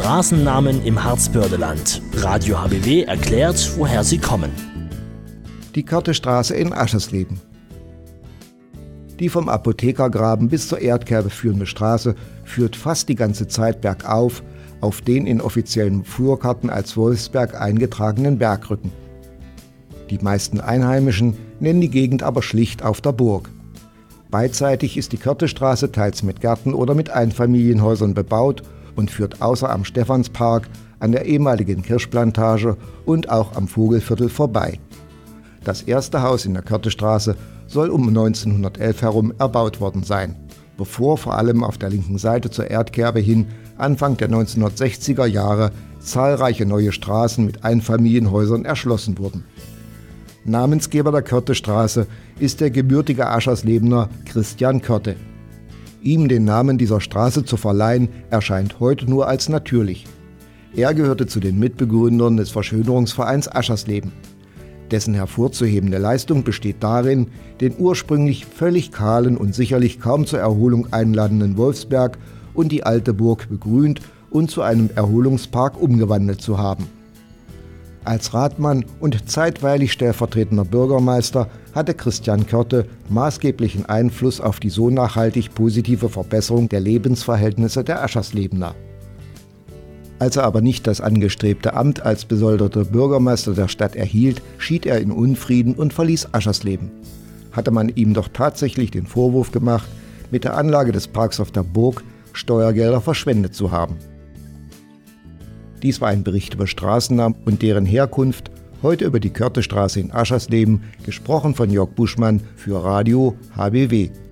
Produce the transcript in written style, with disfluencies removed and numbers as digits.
Straßennamen im Harzbördeland. Radio HBW erklärt, woher sie kommen. Die Körtestraße in Aschersleben. Die vom Apothekergraben bis zur Erdkerbe führende Straße führt fast die ganze Zeit bergauf auf den in offiziellen Flurkarten als Wolfsberg eingetragenen Bergrücken. Die meisten Einheimischen nennen die Gegend aber schlicht auf der Burg. Beidseitig ist die Körtestraße teils mit Gärten oder mit Einfamilienhäusern bebaut und führt außer am Stephanspark an der ehemaligen Kirschplantage und auch am Vogelviertel vorbei. Das erste Haus in der Körtestraße soll um 1911 herum erbaut worden sein, bevor vor allem auf der linken Seite zur Erdkerbe hin Anfang der 1960er Jahre zahlreiche neue Straßen mit Einfamilienhäusern erschlossen wurden. Namensgeber der Körtestraße ist der gebürtige Ascherslebener Christian Körte. Ihm den Namen dieser Straße zu verleihen, erscheint heute nur als natürlich. Er gehörte zu den Mitbegründern des Verschönerungsvereins Aschersleben. Dessen hervorzuhebende Leistung besteht darin, den ursprünglich völlig kahlen und sicherlich kaum zur Erholung einladenden Wolfsberg und die alte Burg begrünt und zu einem Erholungspark umgewandelt zu haben. Als Ratmann und zeitweilig stellvertretender Bürgermeister hatte Christian Körte maßgeblichen Einfluss auf die so nachhaltig positive Verbesserung der Lebensverhältnisse der Ascherslebener. Als er aber nicht das angestrebte Amt als besoldeter Bürgermeister der Stadt erhielt, schied er in Unfrieden und verließ Aschersleben. Hatte man ihm doch tatsächlich den Vorwurf gemacht, mit der Anlage des Parks auf der Burg Steuergelder verschwendet zu haben. Dies war ein Bericht über Straßennamen und deren Herkunft, heute über die Körtestraße in Aschersleben, gesprochen von Jörg Buschmann für Radio HBW.